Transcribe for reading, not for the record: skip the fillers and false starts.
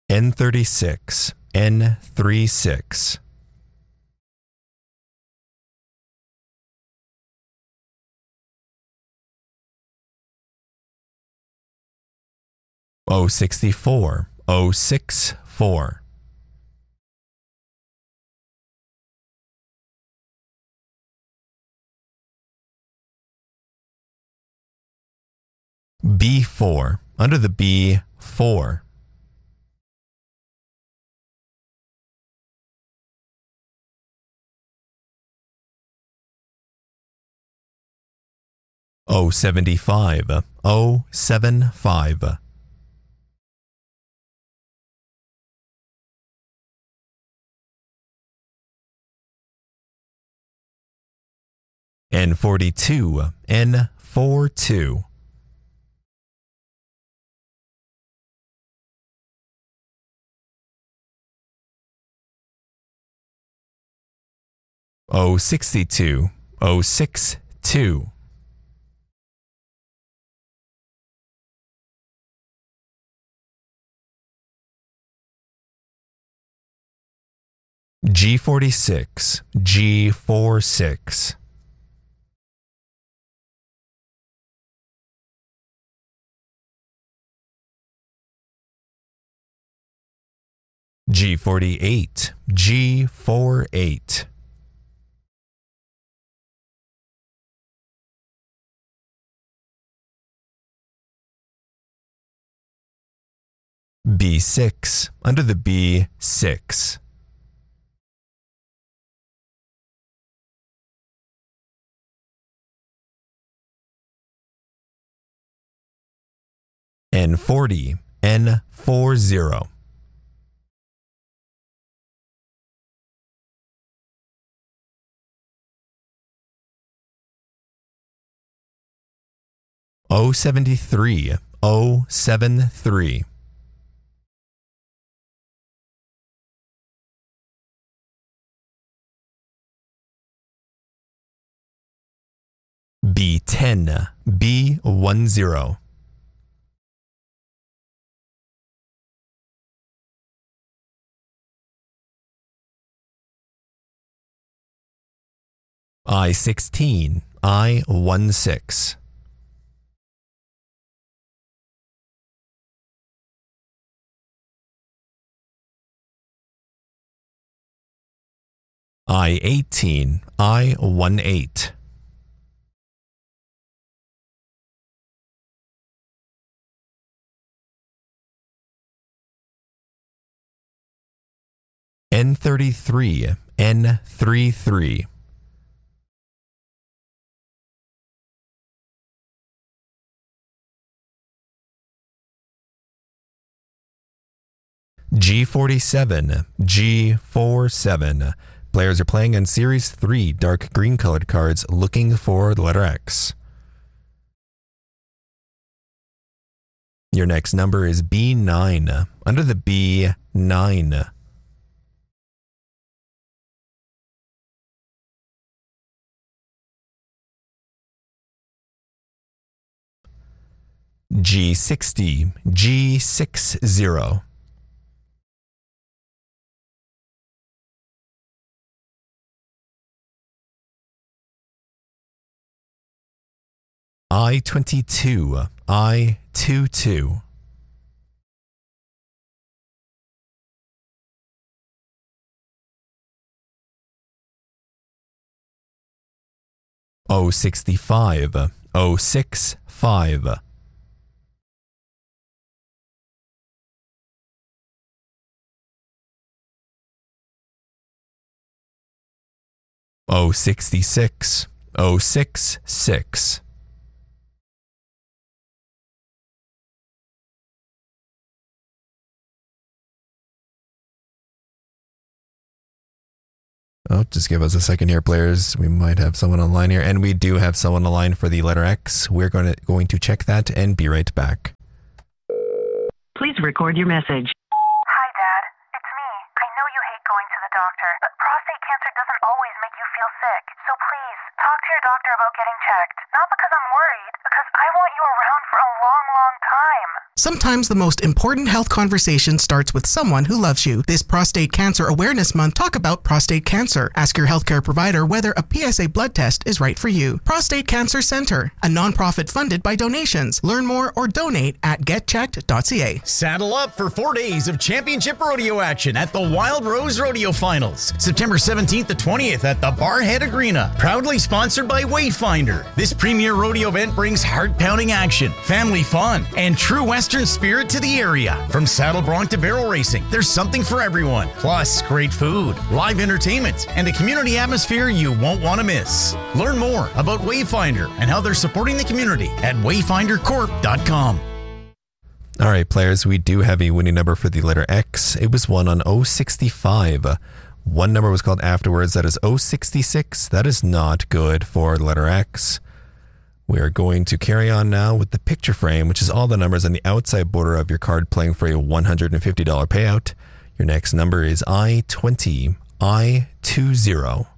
N36, N36. O64, O64. B4, under the B4. O75, O75. N42, N42. O62, O62. G46, G46. G48, G48. B6, under the B6. N40, N40. O73, O73. B10, B10. I16, I16. I18, I18. N33, N33. G47, G47. Players are playing on Series 3 dark green colored cards looking for the letter X. Your next number is B9, under the B9. G60, G60. I22, I22. O65, O65. O66, O66. Oh, just give us a second here, players. We might have someone online here, and we do have someone online for the letter X. We're going to check that and be right back. Please record your message. Hi, Dad. It's me. I know you hate going to the doctor, but prostate cancer doesn't always make you feel sick. So please, talk to your doctor about getting checked. Not because I'm worried, because I want you around for a long, long time. Sometimes the most important health conversation starts with someone who loves you. This Prostate Cancer Awareness Month, talk about prostate cancer. Ask your healthcare provider whether a PSA blood test is right for you. Prostate Cancer Center, a nonprofit funded by donations. Learn more or donate at getchecked.ca. Saddle up for 4 days of championship rodeo action at the Wild Rose Rodeo Finals, September 17th to 20th at the Barhead Arena. Proudly sponsored by Wayfinder. This premier rodeo event brings heart-pounding action, family fun, and true Western spirit to the area. From saddle bronc to barrel racing, there's something for everyone. Plus, great food, live entertainment, and a community atmosphere you won't want to miss. Learn more about Wayfinder and how they're supporting the community at wayfindercorp.com. All right, players, we do have a winning number for the letter X. It was won on 065. One number was called afterwards. That is 066. That is not good for the letter X. We are going to carry on now with the picture frame, which is all the numbers on the outside border of your card playing for a $150 payout. Your next number is I-20, I-20.